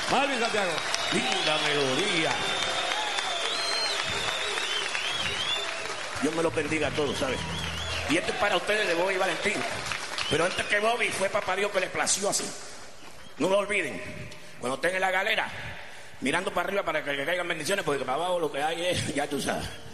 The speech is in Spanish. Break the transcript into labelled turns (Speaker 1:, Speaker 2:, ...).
Speaker 1: Malvin Santiago.
Speaker 2: Linda melodía. Dios me lo bendiga a todos, ¿sabes? Y esto es para ustedes de Bobby Valentín. Pero antes que Bobby fue papá Dios que le plació así. No lo olviden. Cuando estén en la galera, mirando para arriba para que caigan bendiciones, porque para abajo lo que hay es, ya tú sabes.